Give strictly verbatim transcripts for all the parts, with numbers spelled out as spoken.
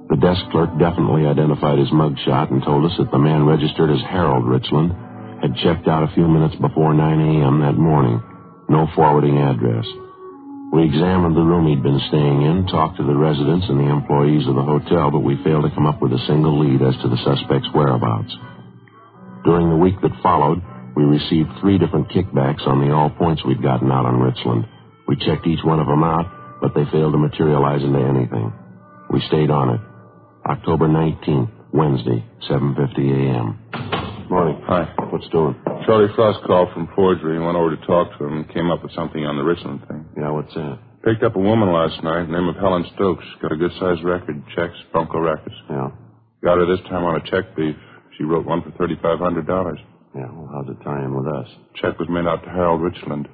The desk clerk definitely identified his mugshot and told us that the man registered as Harold Richland had checked out a few minutes before nine a.m. that morning. No forwarding address. We examined the room he'd been staying in, talked to the residents and the employees of the hotel, but we failed to come up with a single lead as to the suspect's whereabouts. During the week that followed, we received three different kickbacks on the all points we'd gotten out on Richland. We checked each one of them out, but they failed to materialize into anything. We stayed on it. October nineteenth, Wednesday, seven fifty a.m. Morning. Hi. What's doing? Charlie Frost called from forgery and went over to talk to him and came up with something on the Richland thing. Yeah, what's that? Picked up a woman last night, name of Helen Stokes. Got a good-sized record, checks, Bronco rackets. Yeah. Got her this time on a check thief. She wrote one for thirty-five hundred dollars. Yeah, well, how's it tie in with us? Check was made out to Harold Richland.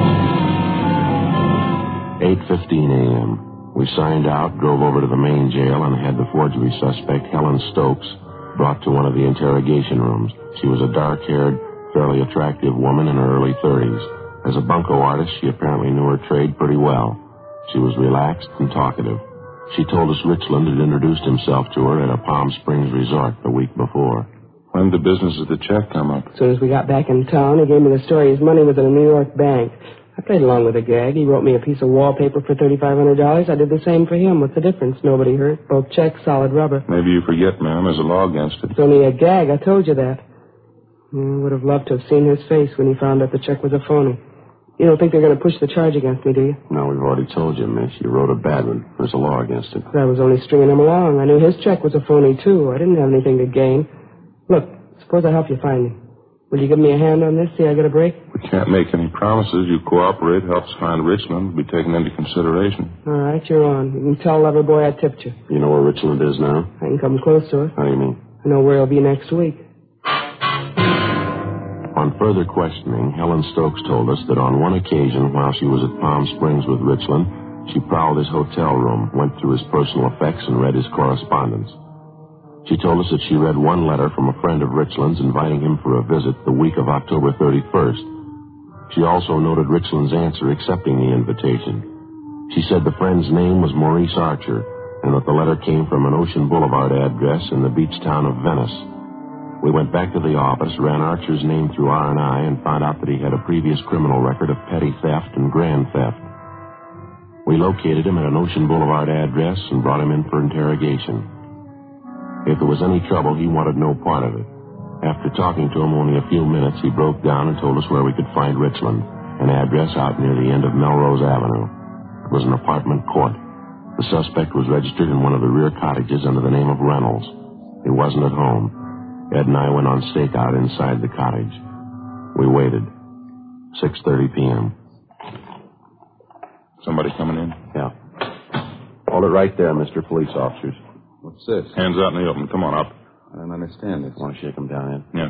eight fifteen a.m. We signed out, drove over to the main jail, and had the forgery suspect, Helen Stokes, brought to one of the interrogation rooms. She was a dark-haired, fairly attractive woman in her early thirties. As a bunco artist, she apparently knew her trade pretty well. She was relaxed and talkative. She told us Richland had introduced himself to her at a Palm Springs resort the week before. When did the business of the check come up? As soon as we got back in town, he gave me the story his money was at a New York bank. I played along with the gag. He wrote me a piece of wallpaper for thirty-five hundred dollars. I did the same for him. What's the difference? Nobody hurt. Both checks, solid rubber. Maybe you forget, ma'am. There's a law against it. It's only a gag. I told you that. I would have loved to have seen his face when he found out the check was a phony. You don't think they're going to push the charge against me, do you? No, we've already told you, miss. You wrote a bad one. There's a law against it. I was only stringing him along. I knew his check was a phony, too. I didn't have anything to gain. Look, suppose I help you find him. Will you give me a hand on this? See I get a break? We can't make any promises. You cooperate, help us find Richland, will be taken into consideration. All right, you're on. You can tell Loverboy I tipped you. You know where Richland is now? I can come close to it. How do you mean? I know where he'll be next week. On further questioning, Helen Stokes told us that on one occasion while she was at Palm Springs with Richland, she prowled his hotel room, went through his personal effects, and read his correspondence. She told us that she read one letter from a friend of Richland's inviting him for a visit the week of October thirty-first. She also noted Richland's answer accepting the invitation. She said the friend's name was Maurice Archer and that the letter came from an Ocean Boulevard address in the beach town of Venice. We went back to the office, ran Archer's name through R and I, and found out that he had a previous criminal record of petty theft and grand theft. We located him at an Ocean Boulevard address and brought him in for interrogation. If there was any trouble, he wanted no part of it. After talking to him only a few minutes, he broke down and told us where we could find Richland, an address out near the end of Melrose Avenue. It was an apartment court. The suspect was registered in one of the rear cottages under the name of Reynolds. He wasn't at home. Ed and I went on stakeout inside the cottage. We waited. six thirty p.m. Somebody coming in? Yeah. Hold it right there, Mister Police Officers. What's this? Hands out in the open. Come on up. I don't understand this. Want to shake him down, Ed? Yeah.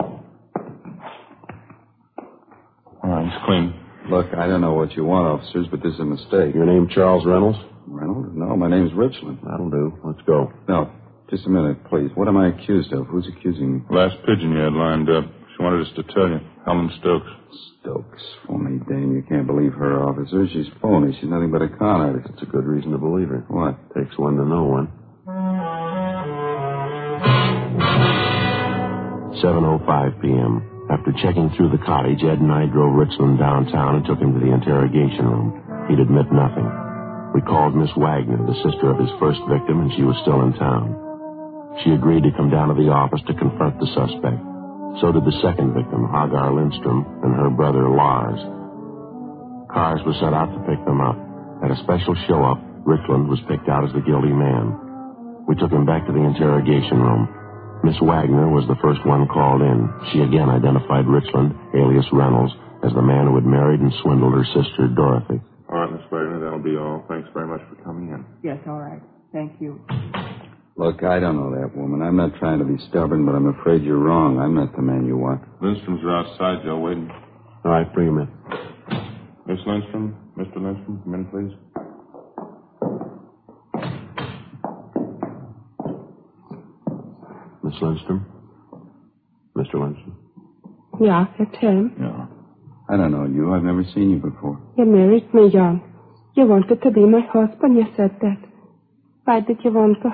All right, he's clean. Look, I don't know what you want, officers, but this is a mistake. Your name Charles Reynolds? Reynolds? No, my name's Richland. That'll do. Let's go. No, just a minute, please. What am I accused of? Who's accusing me? Last pigeon you had lined up. She wanted us to tell you. Helen Stokes. Stokes. Phony dame. You can't believe her, officer. She's phony. She's nothing but a con artist. It's a good reason to believe her. What? Takes one to know one. seven oh five p.m. After checking through the cottage, Ed and I drove Richland downtown and took him to the interrogation room. He'd admit nothing. We called Miss Wagner, the sister of his first victim, and she was still in town. She agreed to come down to the office to confront the suspect. So did the second victim, Hagar Lindstrom, and her brother, Lars. Cars were sent out to pick them up. At a special show-up, Richland was picked out as the guilty man. We took him back to the interrogation room. Miss Wagner was the first one called in. She again identified Richland, alias Reynolds, as the man who had married and swindled her sister, Dorothy. All right, Miss Wagner, that'll be all. Thanks very much for coming in. Yes, all right. Thank you. Look, I don't know that woman. I'm not trying to be stubborn, but I'm afraid you're wrong. I'm not the man you want. Lindstrom's are outside, Joe, waiting. All right, bring him in. Miss Lindstrom, Mister Lindstrom, come in, please. Miss Lindstrom? Mister Lindstrom? Ja, it's him. Yeah. I don't know you. I've never seen you before. You married me young. You wanted to be my husband, you said that. Why did you want to